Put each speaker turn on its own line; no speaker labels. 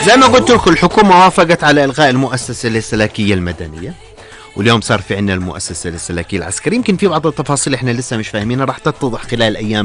زي ما قلت لكم الحكومة وافقت على إلغاء المؤسسة الاستهلاكية المدنية، واليوم صار في عندنا المؤسسة الاستهلاكية العسكرية. يمكن في بعض التفاصيل احنا لسه مش فاهمينها، راح تتضح خلال الأيام